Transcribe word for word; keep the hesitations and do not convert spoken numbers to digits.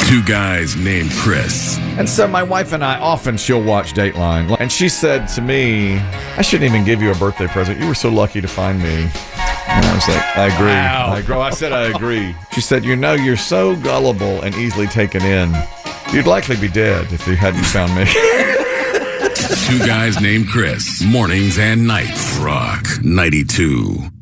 Two guys named Chris. And so my wife and I, often she'll watch Dateline. And she said to me, I shouldn't even give you a birthday present. You were so lucky to find me. And I was like, I agree. Wow. I agree. I said, I agree. She said, you know, you're so gullible and easily taken in. You'd likely be dead if you hadn't found me. Two guys named Chris. Mornings and nights. Rock ninety-two.